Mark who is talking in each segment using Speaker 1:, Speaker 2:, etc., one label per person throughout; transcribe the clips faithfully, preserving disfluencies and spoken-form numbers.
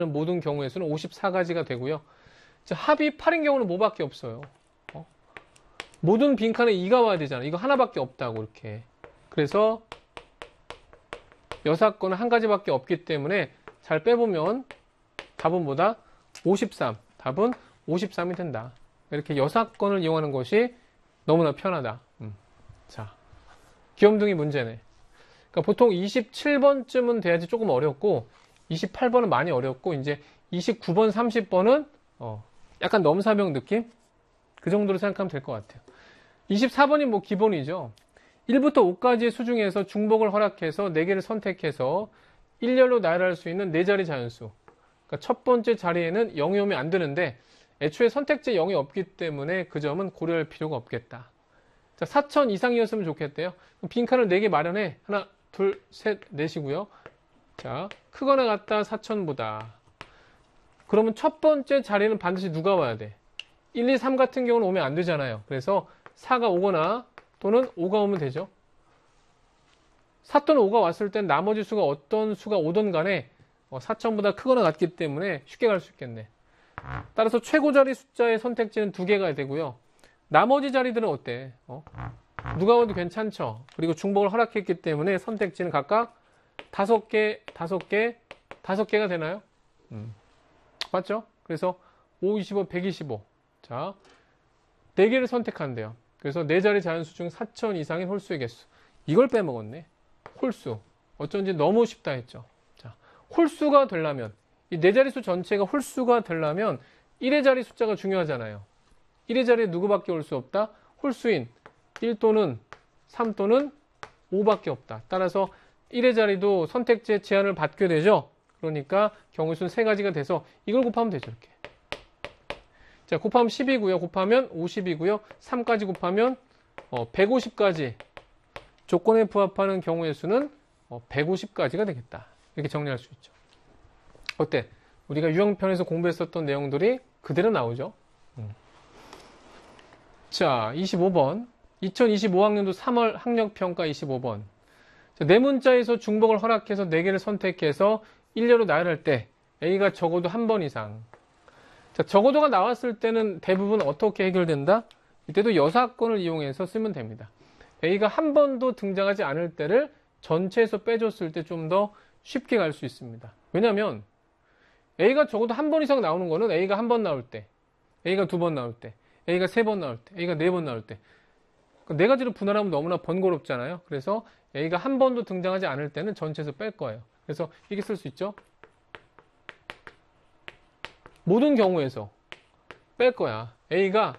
Speaker 1: 모든 경우의 수는 오십사 가지가 되고요. 자, 합이 팔인 경우는 뭐밖에 없어요. 어? 모든 빈칸에 이가 와야 되잖아. 이거 하나밖에 없다고 이렇게. 그래서 여사건은 한 가지밖에 없기 때문에 잘 빼보면 답은 뭐다? 오십삼. 답은 오십삼이 된다. 이렇게 여사건을 이용하는 것이 너무나 편하다. 음. 자, 귀염둥이 문제네. 그러니까 보통 이십칠 번쯤은 돼야지 조금 어렵고 이십팔 번은 많이 어렵고 이제 이십구 번, 삼십 번은 어, 약간 넘사벽 느낌? 그 정도로 생각하면 될 것 같아요. 이십사 번이 뭐 기본이죠. 일부터 오까지의 수 중에서 중복을 허락해서 네 개를 선택해서 일렬로 나열할 수 있는 네 자리 자연수. 그러니까 첫 번째 자리에는 영이 오면 안 되는데 애초에 선택지에 영이 없기 때문에 그 점은 고려할 필요가 없겠다. 자, 사천 이상이었으면 좋겠대요. 빈칸을 네 개 마련해. 하나, 둘, 셋, 넷이고요. 자, 크거나 같다 사천보다. 그러면 첫 번째 자리는 반드시 누가 와야 돼? 일, 이, 삼 같은 경우는 오면 안 되잖아요. 그래서 사가 오거나 또는 오가 오면 되죠. 사 또는 오가 왔을 땐 나머지 수가 어떤 수가 오든 간에 사천보다 크거나 같기 때문에 쉽게 갈 수 있겠네. 따라서 최고 자리 숫자의 선택지는 두 개가 되고요. 나머지 자리들은 어때? 어? 누가 와도 괜찮죠. 그리고 중복을 허락했기 때문에 선택지는 각각 다섯 개, 다섯 개, 다섯 개가 되나요? 음. 맞죠? 그래서 오, 이십오, 백이십오. 자, 네 개를 선택한대요. 그래서 네 자리 자연수 중 사천 이상인 홀수의 개수. 이걸 빼먹었네. 홀수. 어쩐지 너무 쉽다 했죠. 자, 홀수가 되려면, 이 네 자리수 전체가 홀수가 되려면 일의 자리 숫자가 중요하잖아요. 일의 자리에 누구밖에 올 수 없다? 홀수인 일 또는 삼 또는 오밖에 없다. 따라서 일의 자리도 선택지의 제한을 받게 되죠. 그러니까 경우수는 세 가지가 돼서 이걸 곱하면 되죠. 이렇게. 자, 곱하면 십이고요. 곱하면 오십이고요. 삼까지 곱하면 어, 백오십까지 조건에 부합하는 경우의 수는 어, 백오십까지가 되겠다. 이렇게 정리할 수 있죠. 어때? 우리가 유형편에서 공부했었던 내용들이 그대로 나오죠. 음. 자, 이십오 번. 이천이십오 학년도 삼월 학력평가 이십오 번. 자, 네 문자에서 중복을 허락해서 네 개를 선택해서 일렬로 나열할 때 A가 적어도 한 번 이상. 자, 적어도가 나왔을 때는 대부분 어떻게 해결된다? 이때도 여사건을 이용해서 쓰면 됩니다. A가 한 번도 등장하지 않을 때를 전체에서 빼줬을 때 좀 더 쉽게 갈 수 있습니다. 왜냐하면 A가 적어도 한 번 이상 나오는 거는 A가 한 번 나올 때, A가 두 번 나올 때, A가 세 번 나올 때, A가 네 번 나올 때. 네 가지로 분할하면 너무나 번거롭잖아요. 그래서 A가 한 번도 등장하지 않을 때는 전체에서 뺄 거예요. 그래서 이게 쓸 수 있죠. 모든 경우에서 뺄 거야. A가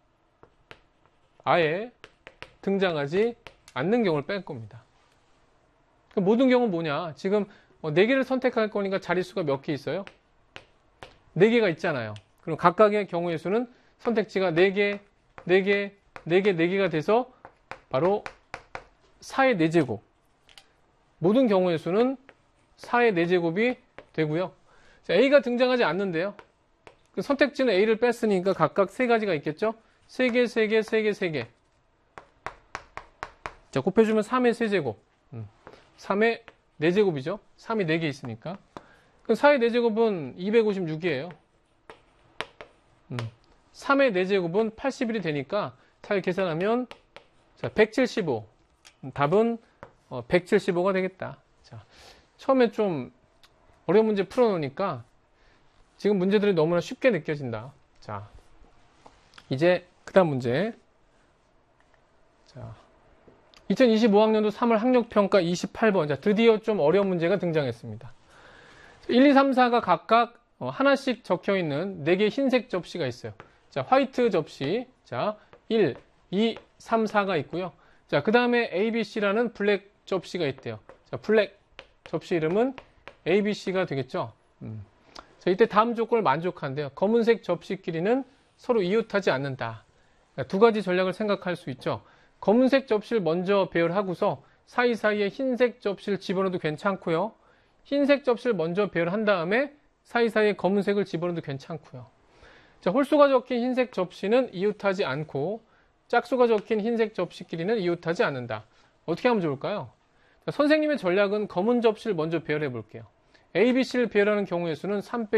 Speaker 1: 아예 등장하지 않는 경우를 뺄 겁니다. 모든 경우는 뭐냐? 지금 네 개를 선택할 거니까 자릿수가 몇 개 있어요? 네 개가 있잖아요. 그럼 각각의 경우의 수는 선택지가 네 개, 네 개, 네 개, 네 개가 돼서 바로 사의 네 제곱. 모든 경우의 수는 사의 네 제곱이 되고요. 자, A가 등장하지 않는데요. 그 선택지는 A를 뺐으니까 각각 세 가지가 있겠죠? 세 개, 세 개, 세 개, 세 개. 자, 곱해주면 삼의 세 제곱. 음. 삼의 네 제곱이죠? 삼이 네 개 있으니까. 그럼 사의 네 제곱은 이백오십육이에요. 음. 삼의 네 제곱은 팔십일이 되니까 잘 계산하면 자, 백칠십오. 답은 어, 백칠십오가 되겠다. 자, 처음에 좀 어려운 문제 풀어놓으니까 지금 문제들이 너무나 쉽게 느껴진다. 자, 이제 그 다음 문제. 자, 이천이십오 학년도 삼월 학력평가 이십팔 번. 자, 드디어 좀 어려운 문제가 등장했습니다. 일, 이, 삼, 사가 각각 하나씩 적혀있는 네 개의 흰색 접시가 있어요. 자, 화이트 접시. 자, 일, 이, 삼, 사가 있고요. 자, 그 다음에 A, B, C라는 블랙 접시가 있대요. 자, 블랙 접시 이름은 A, B, C가 되겠죠. 음. 자, 이때 다음 조건을 만족한대요. 검은색 접시끼리는 서로 이웃하지 않는다. 두 가지 전략을 생각할 수 있죠. 검은색 접시를 먼저 배열하고서 사이사이에 흰색 접시를 집어넣어도 괜찮고요. 흰색 접시를 먼저 배열한 다음에 사이사이에 검은색을 집어넣어도 괜찮고요. 자, 홀수가 적힌 흰색 접시는 이웃하지 않고 짝수가 적힌 흰색 접시끼리는 이웃하지 않는다. 어떻게 하면 좋을까요? 자, 선생님의 전략은 검은 접시를 먼저 배열해 볼게요. A, B, C를 배열하는 경우의 수는 삼